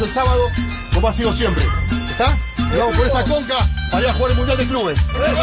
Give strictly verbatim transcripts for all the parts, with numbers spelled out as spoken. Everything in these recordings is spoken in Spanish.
El sábado, como ha sido siempre. ¿Está? Y vamos por esa conca para ir a jugar el Mundial de Clubes.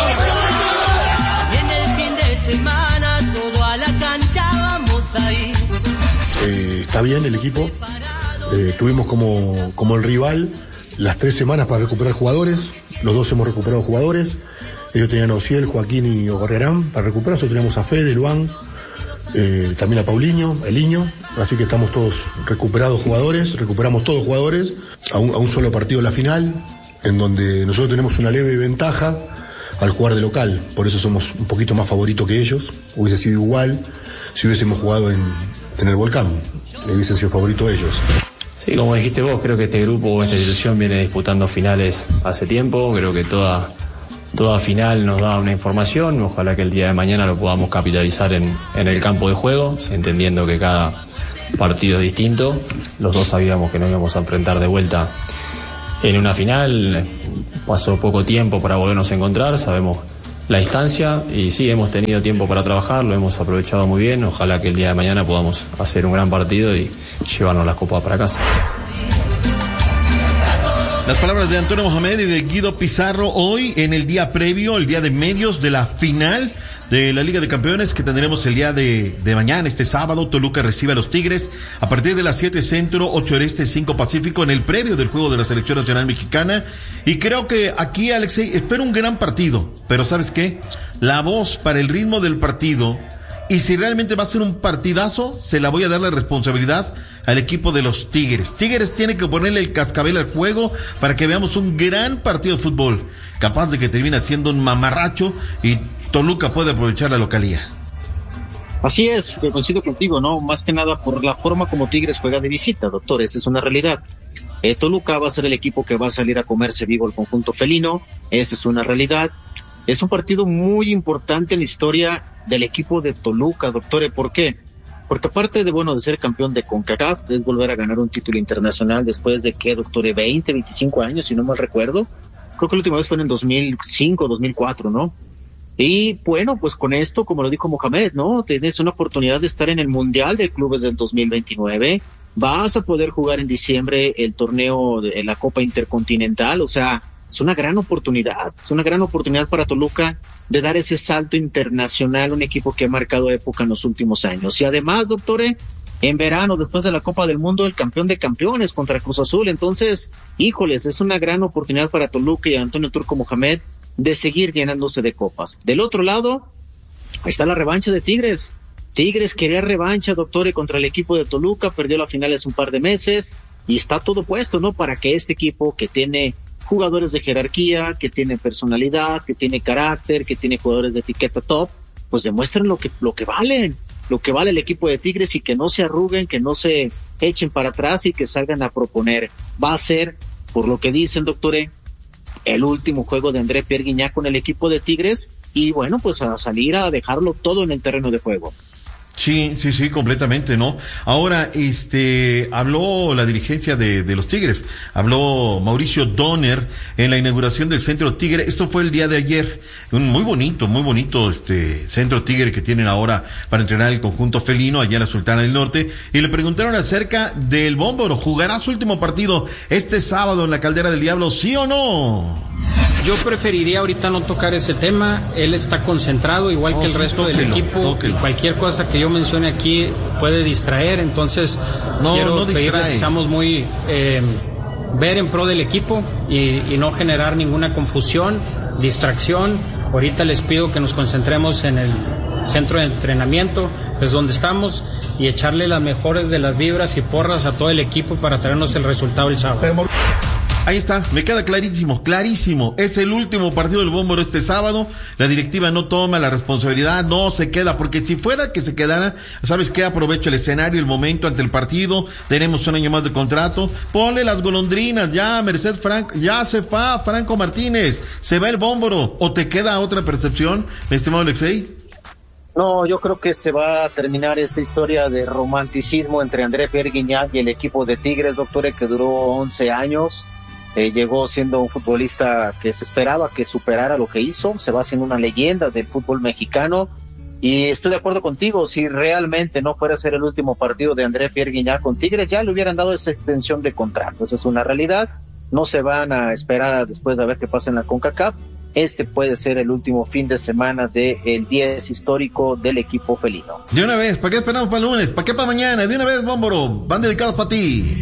Y en el fin de semana, todo a la cancha vamos a ir. Eh, está bien el equipo. Eh, tuvimos como, como el rival las tres semanas para recuperar jugadores. Los dos hemos recuperado jugadores. Ellos tenían a Ociel, Joaquín y Gorrerán para recuperar. Nosotros teníamos a Fede, Luan, eh, también a Paulinho, Eliño. Así que estamos todos recuperados jugadores. Recuperamos todos jugadores a un, a un solo partido de la final, en donde nosotros tenemos una leve ventaja al jugar de local. Por eso somos un poquito más favoritos que ellos. Hubiese sido igual si hubiésemos jugado en, en el Volcán. Hubiesen sido favoritos ellos. Sí, como dijiste vos, creo que este grupo o esta institución viene disputando finales hace tiempo. Creo que toda, toda final nos da una información. Ojalá que el día de mañana lo podamos capitalizar en, en el campo de juego, entendiendo que cada partido es distinto. Los dos sabíamos que nos íbamos a enfrentar de vuelta en una final. Pasó poco tiempo para volvernos a encontrar, sabemos la distancia y sí, hemos tenido tiempo para trabajar, lo hemos aprovechado muy bien. Ojalá que el día de mañana podamos hacer un gran partido y llevarnos las copas para casa. Las palabras de Antonio Mohamed y de Guido Pizarro hoy en el día previo, el día de medios de la final de la Liga de Campeones que tendremos el día de, de mañana, este sábado. Toluca recibe a los Tigres a partir de las siete centro, ocho este, cinco pacífico, en el previo del juego de la Selección Nacional Mexicana. Y creo que aquí, Alexei, espero un gran partido, pero ¿sabes qué? La voz para el ritmo del partido, y si realmente va a ser un partidazo, se la voy a dar la responsabilidad al equipo de los Tigres. Tigres tiene que ponerle el cascabel al juego para que veamos un gran partido de fútbol, capaz de que termine siendo un mamarracho y Toluca puede aprovechar la localía. Así es, coincido contigo, ¿no? Más que nada por la forma como Tigres juega de visita, doctor, esa es una realidad. Eh, Toluca va a ser el equipo que va a salir a comerse vivo el conjunto felino, esa es una realidad. Es un partido muy importante en la historia del equipo de Toluca, doctor, ¿por qué? Porque aparte de, bueno, de ser campeón de CONCACAF, es volver a ganar un título internacional después de, ¿qué, doctor? veinte, veinticinco años, si no mal recuerdo. Creo que la última vez fue en el dos mil cinco, dos mil cuatro, ¿no? Y bueno, pues con esto, como lo dijo Mohamed, ¿no? Tienes una oportunidad de estar en el Mundial de Clubes del dos mil veintinueve. Vas a poder jugar en diciembre el torneo de la Copa Intercontinental. O sea, es una gran oportunidad. Es una gran oportunidad para Toluca de dar ese salto internacional, un equipo que ha marcado época en los últimos años. Y además, doctore, en verano, después de la Copa del Mundo, el campeón de campeones contra Cruz Azul. Entonces, híjoles, es una gran oportunidad para Toluca y Antonio Turco Mohamed de seguir llenándose de copas. Del otro lado, ahí está la revancha de Tigres. Tigres quería revancha, doctor, contra el equipo de Toluca, perdió la final hace un par de meses y está todo puesto, ¿no? Para que este equipo que tiene jugadores de jerarquía, que tiene personalidad, que tiene carácter, que tiene jugadores de etiqueta top, pues demuestren lo que, lo que valen, lo que vale el equipo de Tigres y que no se arruguen, que no se echen para atrás y que salgan a proponer. Va a ser, por lo que dicen, doctor, el último juego de André Pierre Gignac con el equipo de Tigres y bueno, pues a salir a dejarlo todo en el terreno de juego. Sí, sí, sí, completamente, ¿no? Ahora, este, habló la dirigencia de, de los Tigres, habló Mauricio Donner en la inauguración del Centro Tigre. Esto fue el día de ayer, un muy bonito, muy bonito, este, Centro Tigre que tienen ahora para entrenar el conjunto felino allá en la Sultana del Norte. Y le preguntaron acerca del Bómboro, ¿jugará su último partido este sábado en la Caldera del Diablo, sí o no? Yo preferiría ahorita no tocar ese tema. Él está concentrado igual oh, que el sí, resto tóquelo, del equipo tóquelo. Y cualquier cosa que yo mencione aquí puede distraer, entonces no, quiero no pedirles que seamos muy eh, ver en pro del equipo y, y no generar ninguna confusión, distracción. Ahorita les pido que nos concentremos en el centro de entrenamiento, es donde estamos, y echarle las mejores de las vibras y porras a todo el equipo para traernos el resultado el sábado. Ahí está, me queda clarísimo, clarísimo. Es el último partido del Bómboro este sábado. La directiva no toma la responsabilidad, no se queda, porque si fuera que se quedara, ¿sabes qué? Aprovecho el escenario, el momento ante el partido. Tenemos un año más de contrato. Ponle las golondrinas, ya, Merced Franco, ya se va Franco Martínez. Se va el Bómboro. ¿O te queda otra percepción, mi estimado Alexei? No, yo creo que se va a terminar esta historia de romanticismo entre André Pierre Gignac y el equipo de Tigres, doctor, que duró once años. Eh, llegó siendo un futbolista que se esperaba que superara lo que hizo, se va haciendo una leyenda del fútbol mexicano Y estoy de acuerdo contigo, si realmente no fuera a ser el último partido de André Pierre Guignac con Tigres, ya le hubieran dado esa extensión de contrato. Esa es una realidad. No se van a esperar a después de ver qué pasa en la CONCACAF. Este puede ser el último fin de semana del diez histórico del equipo felino. De una vez, ¿para qué esperamos para el lunes? ¿Para qué para mañana? De una vez, Bómboro, van dedicados para ti.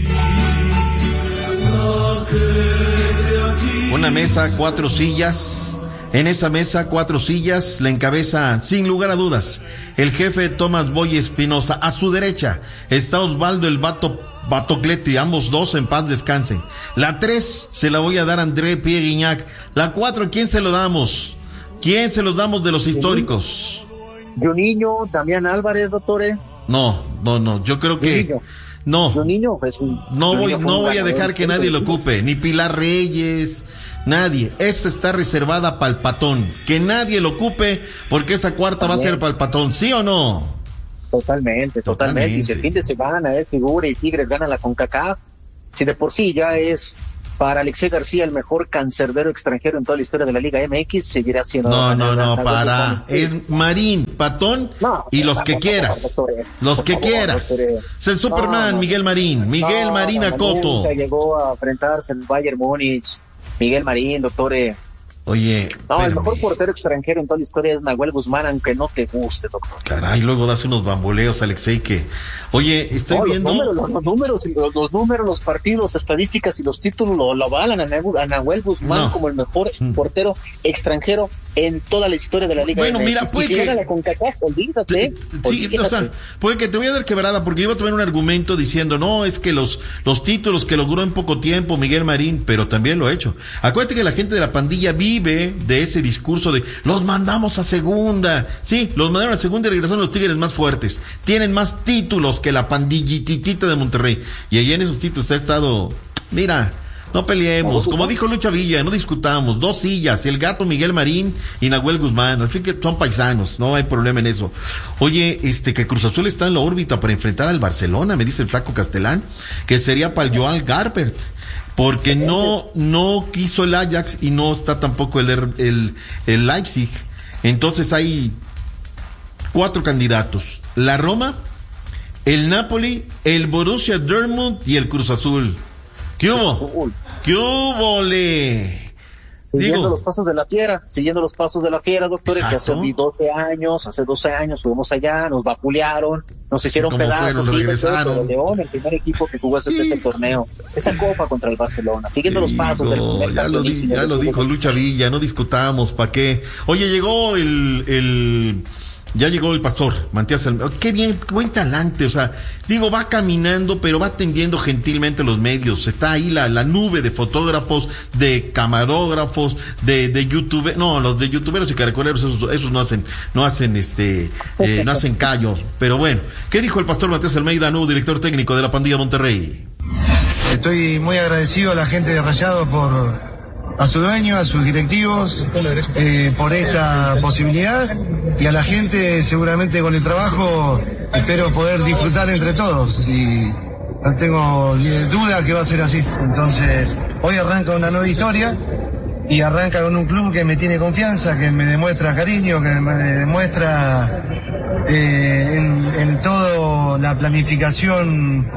Una mesa, cuatro sillas. En esa mesa, cuatro sillas, la encabeza, sin lugar a dudas, el jefe Tomás Boy Espinosa. A su derecha está Osvaldo el Bato Batocletti, ambos dos en paz descansen. La tres se la voy a dar a André Pierre Guignac. La cuatro, ¿quién se lo damos? ¿Quién se los damos de los históricos? Juninho, Damián Álvarez, doctores. No, no, no, yo creo que... Juninho. No, Juninho, pues, no voy, Juninho no voy a dejar que nadie lo ocupe, ni Pilar Reyes, nadie. Esta está reservada para el Patón. Que nadie lo ocupe, porque esa cuarta También. va a ser para el Patón, ¿sí o no? Totalmente, totalmente, totalmente. Y si el fin de semana es figura y Tigres gana la CONCACAF, si de por sí ya es para Alexei García el mejor cancerbero extranjero en toda la historia de la Liga M X, seguirá siendo... No, no, no, para... Es Marín, Patón no, y los que quieras. Doctores, los que favor, quieras. Doctores. Es el Superman, no, Miguel Marín. Miguel no, Marín Acoto. Llegó a enfrentarse en Bayern Múnich. Miguel Marín, doctores. Oye, no, el mejor portero extranjero en toda la historia es Nahuel Guzmán, aunque no te guste, doctor. Caray, luego das unos bamboleos, Alexei, que... Oye, estoy no, viendo... Los números, los, números, los, los números, los partidos, estadísticas y los títulos lo, lo avalan a Nahuel Guzmán no. como el mejor mm. portero extranjero en toda la historia de la Liga. Bueno, M X. mira, puede y si que... gana la CONCACAF, olvídate. Sí, olvídate. O sea, puede que te voy a dar quebrada, porque iba a tomar un argumento diciendo, no, es que los, los títulos que logró en poco tiempo Miguel Marín, pero también lo ha hecho. Acuérdate que la gente de la pandilla vive de ese discurso de, los mandamos a segunda. Sí, los mandaron a segunda y regresaron los Tigres más fuertes. Tienen más títulos que la pandillititita de Monterrey. Y allí en esos títulos ha estado, mira... No peleemos, como dijo Lucha Villa, no discutamos, dos sillas, el Gato Miguel Marín y Nahuel Guzmán, al fin que son paisanos, no hay problema en eso. Oye, este que Cruz Azul está en la órbita para enfrentar al Barcelona, me dice el flaco Castelán, que sería para el Joan Garbert, porque no, no quiso el Ajax y no está tampoco el, el, el Leipzig. Entonces hay cuatro candidatos, la Roma, el Napoli, el Borussia Dortmund y el Cruz Azul. ¿Qué hubo? ¿Qué hubo, le? Siguiendo Digo, los pasos de la fiera, siguiendo los pasos de la fiera, doctores, que hace doce años, hace doce años fuimos allá, nos vapulearon, nos hicieron sí, pedazos, sí, regresaron. El León, el primer equipo que jugó ese, sí. ese torneo, esa copa contra el Barcelona, siguiendo sí, los pasos no, del ya lo, di, ya lo dijo Lucha Villa, no discutamos, ¿para qué? Oye, llegó el, el ya llegó el pastor, Matías Almeida, qué bien, buen talante, o sea, digo, va caminando, pero va atendiendo gentilmente los medios, está ahí la, la nube de fotógrafos, de camarógrafos, de, de youtubers, no, los de youtuberos y caracoleros, esos, esos no hacen, no hacen este, eh, no hacen callo, pero bueno, ¿qué dijo el pastor Matías Almeida, nuevo director técnico de la pandilla Monterrey? Estoy muy agradecido a la gente de Rayados por... a su dueño, a sus directivos, eh, por esta posibilidad, y a la gente seguramente con el trabajo espero poder disfrutar entre todos, y no tengo duda que va a ser así. Entonces, hoy arranca una nueva historia, y arranca con un club que me tiene confianza, que me demuestra cariño, que me demuestra eh, en, en toda la planificación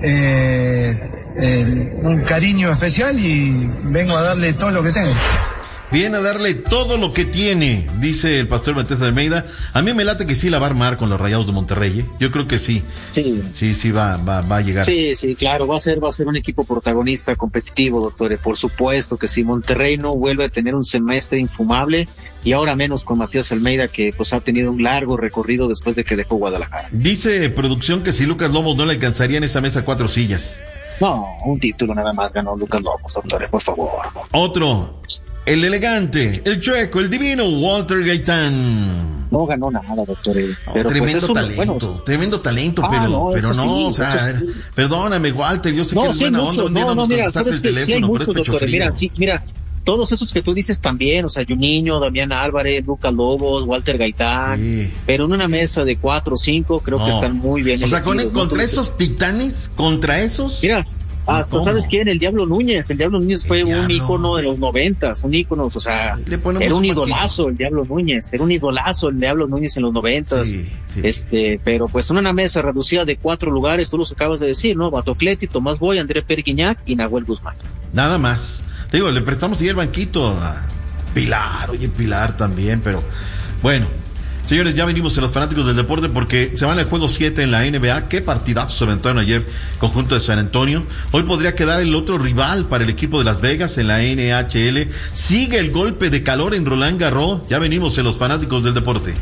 eh, Eh, un cariño especial, y vengo a darle todo lo que tengo. Viene a darle todo lo que tiene, dice el pastor Matías Almeida. A mí me late que sí la va a armar con los Rayados de Monterrey, ¿eh? Yo creo que sí. Sí, sí, sí va, va, va a llegar. Sí, sí, claro, va a ser, va a ser un equipo protagonista, competitivo, doctores. Por supuesto que si Monterrey no vuelve a tener un semestre infumable, y ahora menos con Matías Almeida, que pues ha tenido un largo recorrido después de que dejó Guadalajara. Dice producción que si Lucas Lobos no le alcanzaría en esa mesa cuatro sillas. No, un título nada más ganó Lucas Lobos, doctores, por favor. Otro, el elegante, el chueco, el divino Walter Gaitán. No ganó nada, doctores. No, pero tremendo pues talento, un, bueno, tremendo talento, ah, pero no, pero no sí, o sea, sí. Perdóname, Walter, yo sé no, que eres sí, buena mucho, onda, un día no, no, no, nos mira, contestaste el teléfono, sí hay pero muchos, es pecho doctores, frío. mira, sí, mira, todos esos que tú dices también, o sea, Juninho, Damián Álvarez, Lucas Lobos, Walter Gaitán, sí. Pero en una mesa de cuatro o cinco creo no. que están muy bien. O sea, con, contra ¿no? esos titanes, contra esos. Mira, Hasta, ¿cómo? ¿Sabes quién? El Diablo Núñez. El Diablo Núñez fue un ícono de los noventas, un ícono, o sea, era un idolazo el Diablo Núñez, era un idolazo el Diablo Núñez en los noventas. Sí, sí. Este, pero pues en una mesa reducida de cuatro lugares, tú los acabas de decir, ¿no? Batocleti, Tomás Boy, André Perguiñac y Nahuel Guzmán. Nada más. Te digo, le prestamos ahí el banquito a Pilar, oye, Pilar también, pero bueno. Señores, ya venimos en los fanáticos del deporte porque se van al juego siete en la N B A. Qué partidazo se aventaron ayer, conjunto de San Antonio. Hoy podría quedar el otro rival para el equipo de Las Vegas en la N H L. Sigue el golpe de calor en Roland Garros. Ya venimos en los fanáticos del deporte.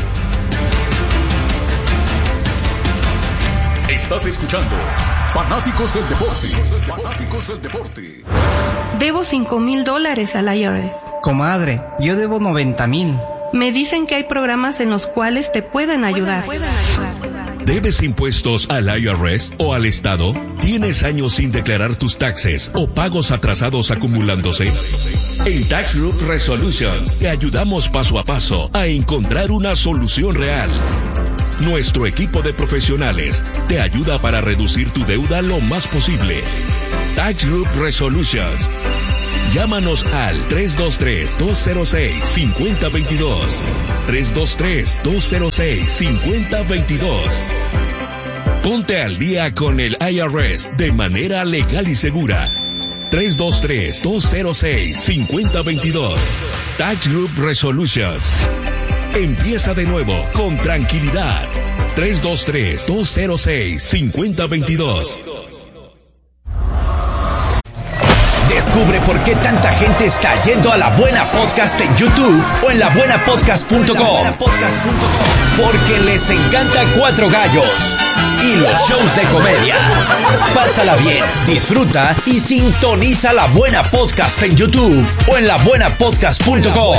Estás escuchando Fanáticos del Deporte. Fanáticos del Deporte. Debo cinco mil dólares al I R S. Comadre, yo debo noventa mil. Me dicen que hay programas en los cuales te pueden ayudar. ¿Debes impuestos al I R S o al Estado? ¿Tienes años sin declarar tus taxes o pagos atrasados acumulándose? En Tax Group Resolutions te ayudamos paso a paso a encontrar una solución real. Nuestro equipo de profesionales te ayuda para reducir tu deuda lo más posible. Tax Group Resolutions. Llámanos al tres dos tres, dos cero seis, cinco cero dos dos. tres dos tres, dos cero seis, cinco cero dos dos. Ponte al día con el I R S de manera legal y segura. tres dos tres, dos cero seis, cinco cero dos dos. Tax Group Resolutions. Empieza de nuevo con tranquilidad. tres dos tres, dos cero seis, cinco cero dos dos. Descubre por qué tanta gente está yendo a La Buena Podcast en YouTube o en la buena podcast punto com. Porque les encanta Cuatro Gallos y los shows de comedia. Pásala bien, disfruta y sintoniza La Buena Podcast en YouTube o en la buena podcast punto com.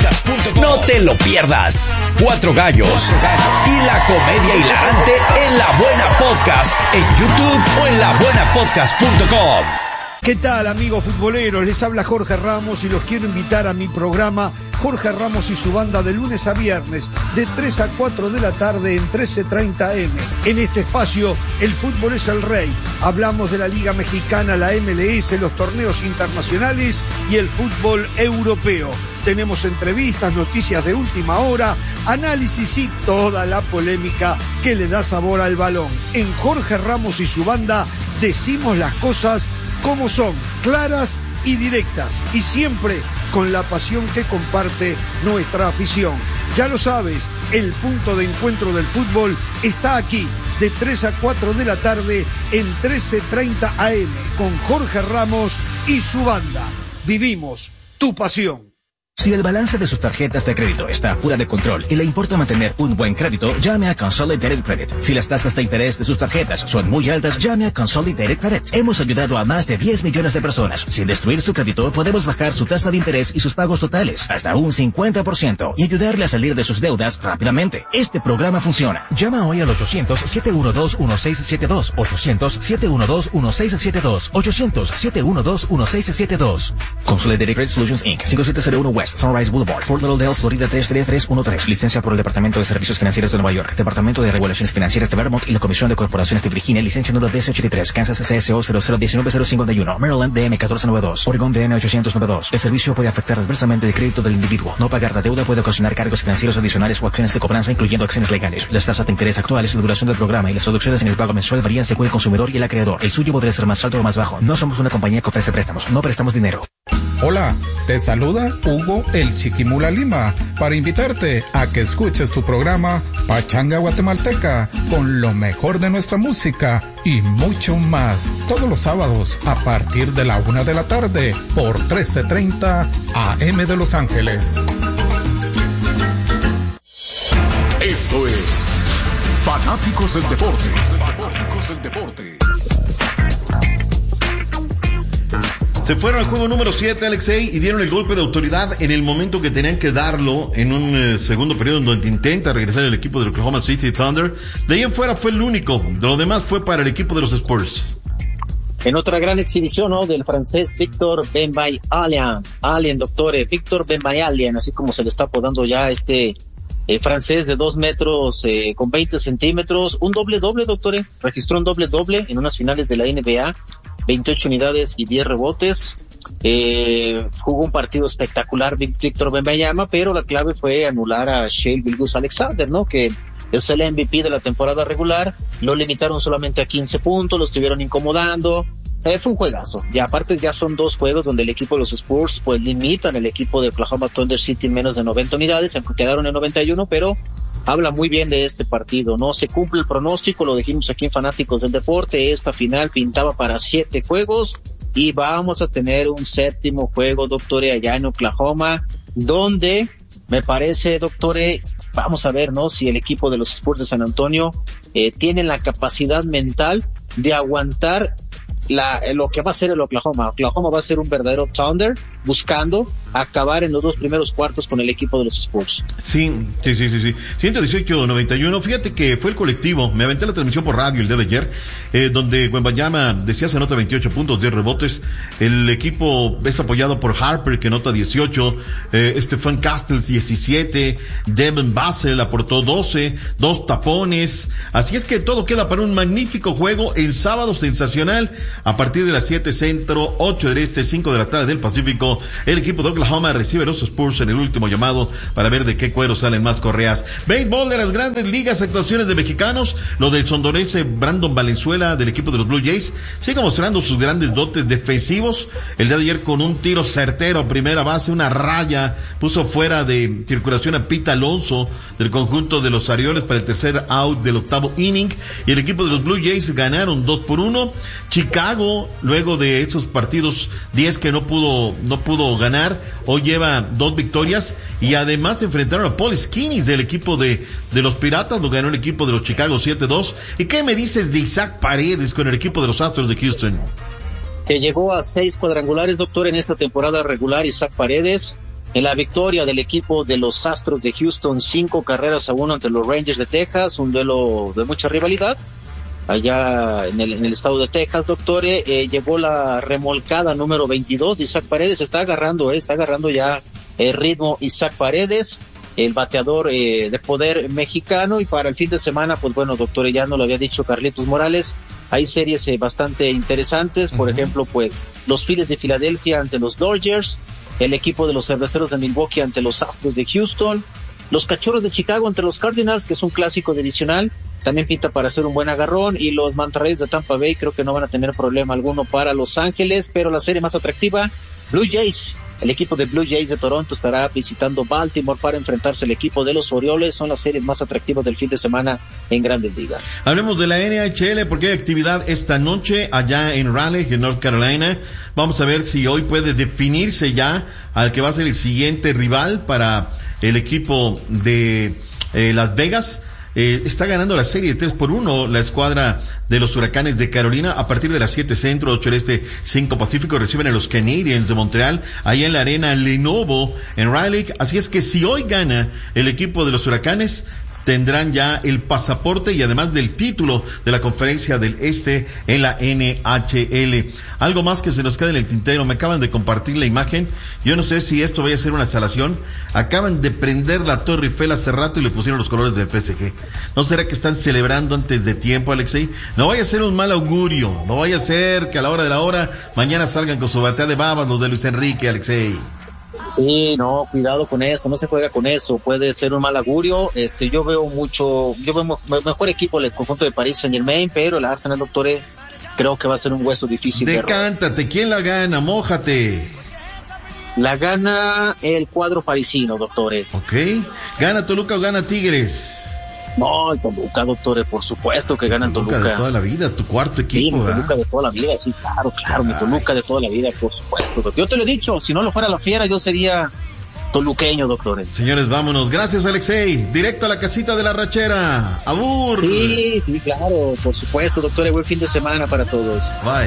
No te lo pierdas. Cuatro Gallos y la comedia hilarante en La Buena Podcast en YouTube o en la buena podcast punto com. ¿Qué tal, amigos futboleros? Les habla Jorge Ramos y los quiero invitar a mi programa Jorge Ramos y su banda de lunes a viernes de tres a cuatro de la tarde en trece treinta eme. En este espacio, el fútbol es el rey. Hablamos de la Liga Mexicana, la M L S, los torneos internacionales y el fútbol europeo. Tenemos entrevistas, noticias de última hora, análisis y toda la polémica que le da sabor al balón. En Jorge Ramos y su banda decimos las cosas como son, claras y directas, y siempre con la pasión que comparte nuestra afición. Ya lo sabes, el punto de encuentro del fútbol está aquí, de tres a cuatro de la tarde en trece treinta a eme, con Jorge Ramos y su banda. Vivimos tu pasión. Si el balance de sus tarjetas de crédito está fuera de control y le importa mantener un buen crédito, llame a Consolidated Credit. Si las tasas de interés de sus tarjetas son muy altas, llame a Consolidated Credit. Hemos ayudado a más de diez millones de personas. Sin destruir su crédito, podemos bajar su tasa de interés y sus pagos totales hasta un cincuenta por ciento y ayudarle a salir de sus deudas rápidamente. Este programa funciona. Llama hoy al ochocientos, siete uno dos, uno seis siete dos, ochocientos, siete uno dos, uno seis siete dos, ochocientos, siete uno dos, uno seis siete dos. Consolidated Credit Solutions incorporated. cinco siete cero uno West Sunrise Boulevard, Fort Lauderdale, Florida tres tres tres uno tres. Licencia por el Departamento de Servicios Financieros de Nueva York, Departamento de Regulaciones Financieras de Vermont y la Comisión de Corporaciones de Virginia. Licencia número D C ochenta y tres, Kansas C S O cero cero uno nueve cero cincuenta y uno, Maryland D M catorce noventa y dos, Oregon D M ochocientos noventa y dos. El servicio puede afectar adversamente el crédito del individuo. No pagar la deuda puede ocasionar cargos financieros adicionales o acciones de cobranza, incluyendo acciones legales. Las tasas de interés actuales, la duración del programa y las reducciones en el pago mensual varían según el consumidor y el acreedor. El suyo podría ser más alto o más bajo. No somos una compañía que ofrece préstamos. No prestamos dinero. Hola, te saluda Hugo el Chiquimula Lima para invitarte a que escuches tu programa Pachanga Guatemalteca con lo mejor de nuestra música y mucho más todos los sábados a partir de la una de la tarde por trece treinta A M de Los Ángeles. Esto es Fanáticos del Deporte. Fanáticos del Deporte. Se fueron al juego número siete, Alexei, y dieron el golpe de autoridad en el momento que tenían que darlo, en un eh, segundo periodo en donde intenta regresar el equipo del Oklahoma City Thunder. De ahí en fuera fue el único, de lo demás fue para el equipo de los Spurs. En otra gran exhibición, ¿no?, del francés Victor Wembanyama, Alien, doctor, eh, Victor Wembanyama, así como se le está apodando ya este eh, francés de dos metros eh, con veinte centímetros, un doble doble, doctor, eh, registró un doble doble en unas finales de la N B A. veintiocho unidades y diez rebotes. Eh, jugó un partido espectacular Víctor Wembanyama, pero la clave fue anular a Shai Gilgeous-Alexander, ¿no? Que es el M V P de la temporada regular. Lo limitaron solamente a quince puntos, lo estuvieron incomodando. Eh, fue un juegazo. Y aparte ya son dos juegos donde el equipo de los Spurs pues limitan el equipo de Oklahoma Thunder City en menos de noventa unidades, aunque quedaron en noventa y uno, pero habla muy bien de este partido, ¿no? Se cumple el pronóstico, lo dijimos aquí en Fanáticos del Deporte, esta final pintaba para siete juegos y vamos a tener un séptimo juego, doctore, allá en Oklahoma, donde me parece, doctore, vamos a ver, ¿no? Si el equipo de los Spurs de San Antonio eh, tiene la capacidad mental de aguantar La, lo que va a ser el Oklahoma. Oklahoma va a ser un verdadero Thunder buscando acabar en los dos primeros cuartos con el equipo de los Spurs. Sí, sí, sí, sí, sí. ciento dieciocho noventa y uno. Fíjate que fue el colectivo. Me aventé la transmisión por radio el día de ayer, eh, donde Wembanyama decía se anota veintiocho puntos, diez rebotes. El equipo es apoyado por Harper, que anota dieciocho. Eh, Stephen Castles, diecisiete. Devin Vassell aportó doce. Dos tapones. Así es que todo queda para un magnífico juego el sábado sensacional. A partir de las siete centro, ocho del este, cinco de la tarde del Pacífico, el equipo de Oklahoma recibe a los Spurs en el último llamado para ver de qué cuero salen más correas. Béisbol de las Grandes Ligas, actuaciones de mexicanos. Lo del sondonense Brandon Valenzuela del equipo de los Blue Jays sigue mostrando sus grandes dotes defensivos. El día de ayer con un tiro certero a primera base, una raya, puso fuera de circulación a Pete Alonso del conjunto de los Orioles para el tercer out del octavo inning. Y el equipo de los Blue Jays ganaron dos por uno. Chicago, luego de esos partidos diez que no pudo no pudo ganar, hoy lleva dos victorias y además se enfrentaron a Paul Skenes del equipo de, de los Piratas, lo ganó el equipo de los Chicago siete dos. ¿Y qué me dices de Isaac Paredes con el equipo de los Astros de Houston? Que llegó a seis cuadrangulares, doctor, en esta temporada regular, Isaac Paredes. En la victoria del equipo de los Astros de Houston, cinco carreras a uno ante los Rangers de Texas, un duelo de mucha rivalidad allá en el, en el estado de Texas, doctor. Eh, llegó la remolcada número veintidós de Isaac Paredes, está agarrando, eh, está agarrando ya el ritmo Isaac Paredes, el bateador eh, de poder mexicano. Y para el fin de semana, pues bueno, doctor, ya no lo había dicho Carlitos Morales, hay series eh, bastante interesantes, por uh-huh. ejemplo, pues los Phillies de Filadelfia ante los Dodgers, el equipo de los Cerveceros de Milwaukee ante los Astros de Houston, los Cachorros de Chicago ante los Cardinals, que es un clásico divisional, también pinta para hacer un buen agarrón, y los Manta Rays de Tampa Bay creo que no van a tener problema alguno para Los Ángeles, pero la serie más atractiva, Blue Jays, el equipo de Blue Jays de Toronto estará visitando Baltimore para enfrentarse al equipo de los Orioles. Son las series más atractivas del fin de semana en Grandes Ligas. Hablemos de la N H L porque hay actividad esta noche allá en Raleigh, en North Carolina. Vamos a ver si hoy puede definirse ya al que va a ser el siguiente rival para el equipo de eh, Las Vegas. Eh, está ganando la serie tres por uno la escuadra de los Huracanes de Carolina. A partir de las siete centro, ocho del este, cinco pacífico, reciben a los Canadiens de Montreal ahí en la arena Lenovo en Raleigh. Así es que si hoy gana el equipo de los Huracanes, tendrán ya el pasaporte y además del título de la Conferencia del Este en la N H L. Algo más que se nos queda en el tintero. Me acaban de compartir la imagen. Yo no sé si esto vaya a ser una instalación. Acaban de prender la Torre Eiffel hace rato y le pusieron los colores del P S G. ¿No será que están celebrando antes de tiempo, Alexei? No vaya a ser un mal augurio. No vaya a ser que a la hora de la hora mañana salgan con su batea de babas los de Luis Enrique, Alexei. Sí, no, cuidado con eso, no se juega con eso, puede ser un mal augurio. Este, yo veo mucho, yo veo mejor equipo el conjunto de Paris Saint Germain, pero el Arsenal, doctor, creo que va a ser un hueso difícil. Decántate, ¿quién la gana? Mójate. La gana el cuadro parisino, doctor. Ok, ¿gana Toluca o gana Tigres? No, el Toluca, doctor, por supuesto que gana el Toluca. Toluca de toda la vida, tu cuarto equipo. Sí, mi Toluca de toda la vida, sí, claro, claro, Ay. mi Toluca de toda la vida, por supuesto, doctor. Yo te lo he dicho, si no lo fuera la Fiera, yo sería toluqueño, doctor. Señores, vámonos. Gracias, Alexei. Directo a la casita de la rachera. ¡Abur! Sí, sí, claro, por supuesto, doctor. Buen fin de semana para todos. Bye.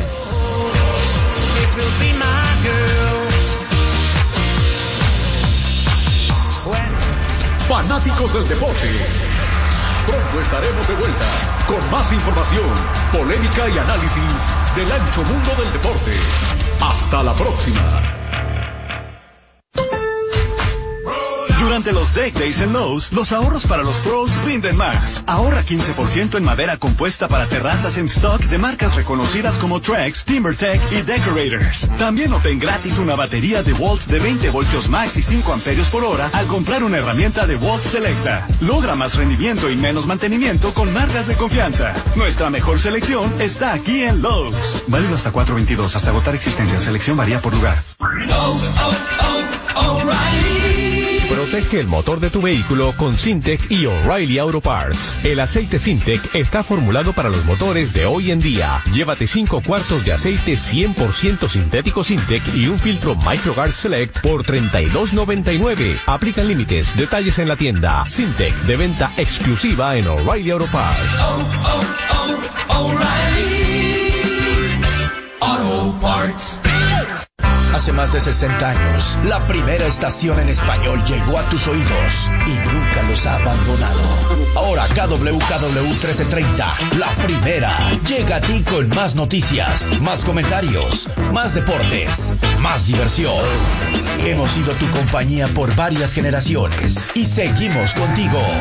Fanáticos del deporte. Pronto estaremos de vuelta con más información, polémica y análisis del ancho mundo del deporte. Hasta la próxima. Durante los Deck Days en Lowe's, los ahorros para los pros rinden más. Ahorra quince por ciento en madera compuesta para terrazas en stock de marcas reconocidas como Trex, TimberTech y Decorators. También obtén gratis una batería de Volt de veinte voltios max y cinco amperios por hora al comprar una herramienta de Volt Selecta. Logra más rendimiento y menos mantenimiento con marcas de confianza. Nuestra mejor selección está aquí en Lowe's. Válido hasta cuatro veintidós, hasta agotar existencia. Selección varía por lugar. Oh, oh, oh, O'Reilly. Protege el motor de tu vehículo con Syntec y O'Reilly Auto Parts. El aceite Syntec está formulado para los motores de hoy en día. Llévate cinco cuartos de aceite cien por ciento sintético Syntec y un filtro MicroGuard Select por treinta y dos noventa y nueve. Aplican límites. Detalles en la tienda. Syntec, de venta exclusiva en O'Reilly Auto Parts. Oh, oh, oh, O'Reilly Auto Parts. Hace más de sesenta años, la primera estación en español llegó a tus oídos y nunca los ha abandonado. Ahora K W K W trece treinta, la primera, llega a ti con más noticias, más comentarios, más deportes, más diversión. Hemos sido tu compañía por varias generaciones y seguimos contigo.